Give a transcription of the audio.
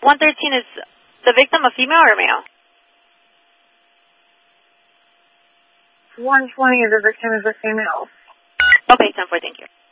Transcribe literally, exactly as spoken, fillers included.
one thirteen is the victim a female or male? one twenty, the victim is a female. Okay, ten four, thank you.